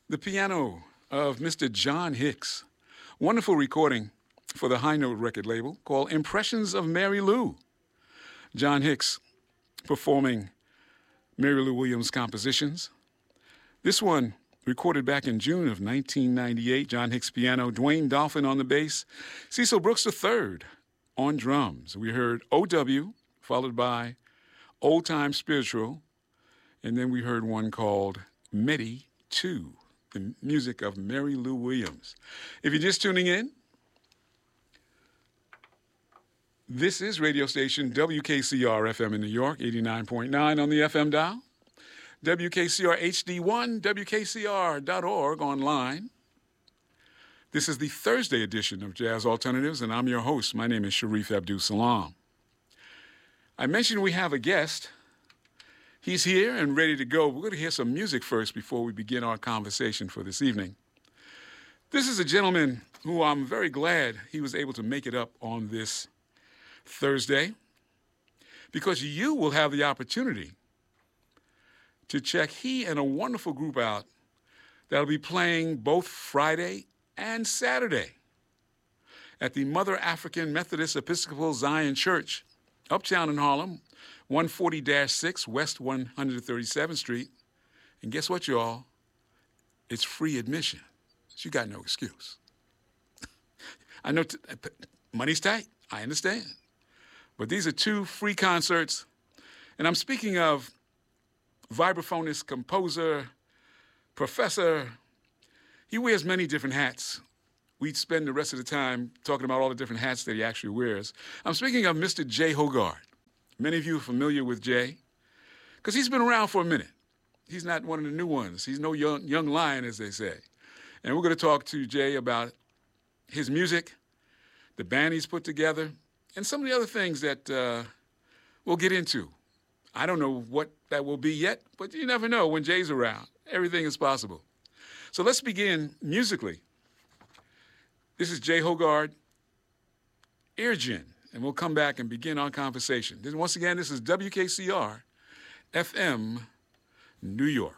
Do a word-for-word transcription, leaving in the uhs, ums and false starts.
The piano of Mister John Hicks. Wonderful recording for the High Note record label called Impressions of Mary Lou. John Hicks performing Mary Lou Williams compositions. This one recorded back in June of nineteen ninety-eight. John Hicks piano, Dwayne Dolphin on the bass, Cecil Brooks the third on drums. We heard O W, followed by Old Time Spiritual, and then we heard one called Medi two, the music of Mary Lou Williams. If you're just tuning in, this is radio station W K C R F M in New York, eighty-nine point nine on the F M dial, W K C R H D one, W K C R dot org online. This is the Thursday edition of Jazz Alternatives, and I'm your host. My name is Sharif Abdul Salam. I mentioned we have a guest. He's here and ready to go. We're going to hear some music first before we begin our conversation for this evening. This is a gentleman who I'm very glad he was able to make it up on this Thursday, because you will have the opportunity to check he and a wonderful group out that'll be playing both Friday and Saturday at the Mother African Methodist Episcopal Zion Church, uptown in Harlem, one forty dash six West one hundred thirty-seventh Street. And guess what, y'all? It's free admission. So you got no excuse. I know t- money's tight. I understand. But these are two free concerts. And I'm speaking of vibraphonist, composer, professor. He wears many different hats. We'd spend the rest of the time talking about all the different hats that he actually wears. I'm speaking of Mister Jay Hoggard. Many of you are familiar with Jay because he's been around for a minute. He's not one of the new ones. He's no young, young lion, as they say. And we're going to talk to Jay about his music, the band he's put together, and some of the other things that uh, we'll get into. I don't know what that will be yet, but you never know when Jay's around. Everything is possible. So let's begin musically. This is Jay Hoggard, Eargin, and we'll come back and begin our conversation. Then once again, this is W K C R F M, New York.